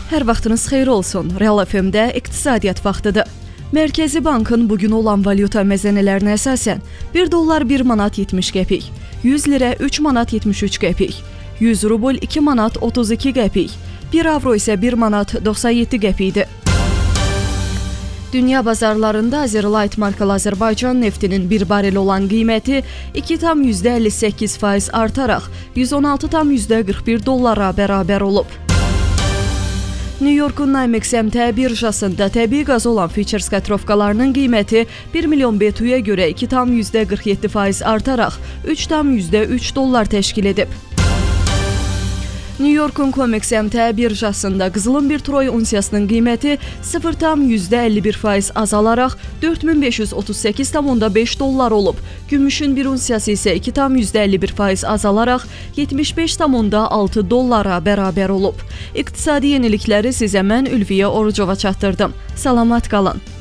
Hər vaxtınız xeyir olsun. Real FM-də iqtisadiyyat vaxtıdır. Mərkəzi Bankın bugün olan valyuta məzənələrinə əsasən 1 dollar 1 manat 70 qəpik, 100 lirə 3 manat 73 qəpik, 100 rubl 2 manat 32 qəpik, 1 avro isə 1 manat 97 qəpikdir. Dünya bazarlarında Azerlight markalı Azərbaycan neftinin bir barel olan qiyməti 2,58% artaraq 116,41 dollara bərabər olub. New York'un NYMEX-MT birjasında təbii qaz olan futures kotirovkalarının qiyməti 1 milyon BTU-ya görə 2,47% artaraq 3,3 dollar təşkil edib. New York'un COMEX-MT birjasında qızılın bir troy unsiyasının qiyməti 0,51% azalaraq 4538,5 dollar olub. Gümüşün bir unsiyası isə 2,51% azalaraq 75,6 dollara bərabər olub. İqtisadi yenilikləri sizə mən Ülviyə Orucova çatdırdım. Salamat qalın.